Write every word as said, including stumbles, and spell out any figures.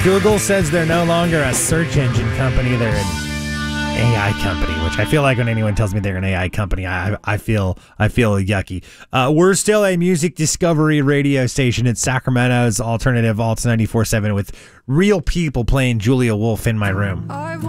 Google says they're no longer a search engine company. They're an A I company, which I feel like when anyone tells me they're an A I company, I I feel I feel yucky. Uh, we're still a music discovery radio station. It's Sacramento's alternative Alt ninety-four point seven with real people playing Julia Wolf in my room.